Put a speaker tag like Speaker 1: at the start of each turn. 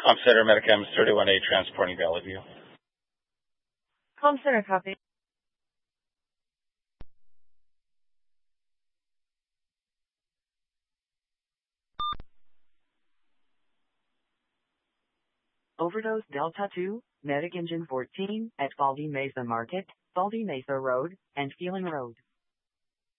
Speaker 1: Center Medicam 31A transporting Valley View.
Speaker 2: Com Center copy.
Speaker 3: Overdose Delta 2, Medic Engine 14, at Baldy Mesa Market, Baldy Mesa Road, and Phelan Road.